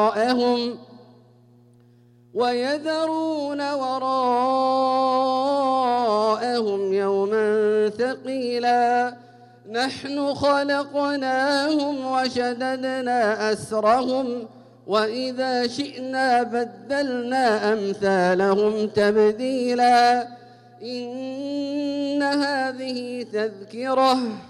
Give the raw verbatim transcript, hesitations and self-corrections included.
وراءهم ويذرون وراءهم يوما ثقيلا نحن خلقناهم وشددنا أسرهم وإذا شئنا بدلنا أمثالهم تبديلا إن هذه تذكرة